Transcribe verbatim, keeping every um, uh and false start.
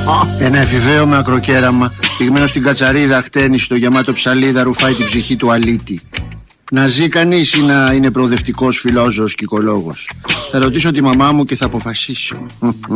Ένα εφηβαίο με ακροκέραμα, πυγμένο στην κατσαρίδα, χτένει στο γεμάτο ψαλίδα, ρουφάει την ψυχή του αλήτη. Να ζει κανείς ή να είναι προοδευτικός, φιλόζωος και οικολόγος? Θα ρωτήσω τη μαμά μου και θα αποφασίσω.